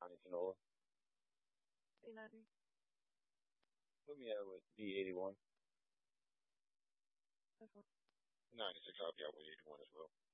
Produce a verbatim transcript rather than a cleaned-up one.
Johnny Canola. B ninety. Put me out with B eighty-one. That's one. ninety-six, I'll be out with eighty-one as well.